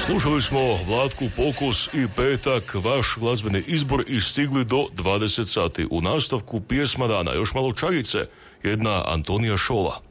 Slušali smo Vlatku Pokus i Petak, vaš glazbeni izbor, i stigli do 20 sati. U nastavku pjesma dana, još malo Čagice, jedna Antonija Šola.